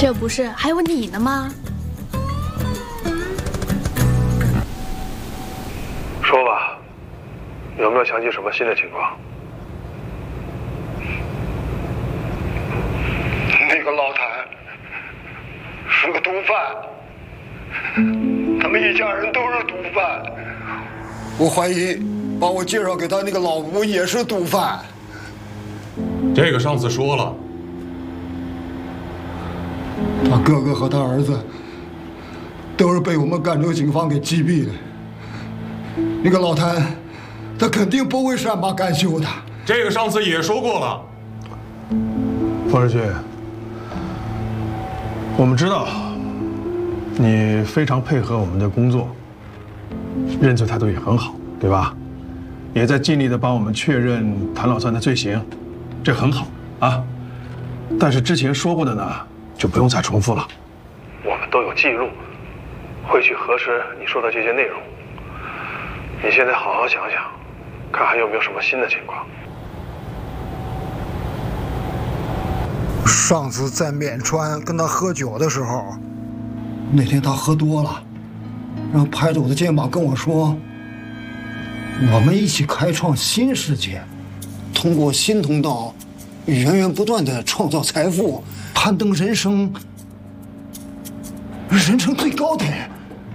这不是还有你呢吗？ 说吧，有没有想起什么新的情况？ 那个老谭是个毒贩，他们一家人都是毒贩。我怀疑把我介绍给他那个老吴也是毒贩。 这个上次说了， 他哥哥和他儿子都是被我们赣州警方给击毙的。那个老谭，他肯定不会善罢甘休的。 这个上次也说过了。 冯世勋，我们知道你非常配合我们的工作，认罪态度也很好，对吧？也在尽力的帮我们确认谭老三的罪行，这很好啊。但是之前说过的呢，就不用再重复了。 我们都有记录，会去核实你说的这些内容。你现在好好想想，看还有没有什么新的情况。 上次在沔川跟他喝酒的时候，那天他喝多了，然后拍着我的肩膀跟我说：“我们一起开创新世界，通过新通道，源源不断的创造财富，攀登人生最高点。”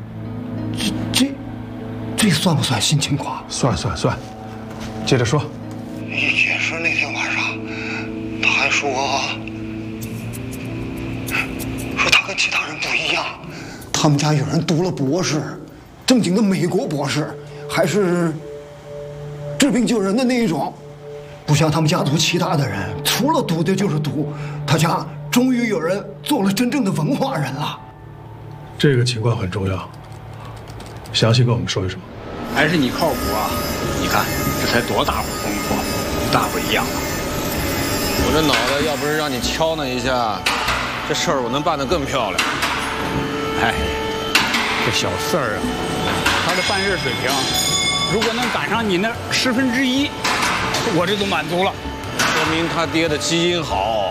这算不算新情况？ 算，接着说。 一解释那天晚上，他还说他跟其他人不一样，他们家有人读了博士，正经的美国博士，还是治病救人的那一种，不像他们家族其他的人，除了赌的就是赌。他家终于有人做了真正的文化人了。 这个情况很重要，详细跟我们说一说。 还是你靠谱啊！你看这才多大会功夫，大不一样了。 我这脑袋要不是让你敲那一下，这事儿我能办得更漂亮。 哎，这小四儿啊，他的办事水平，如果能赶上你那1/10，我这就满足了。 说明他爹的基因好。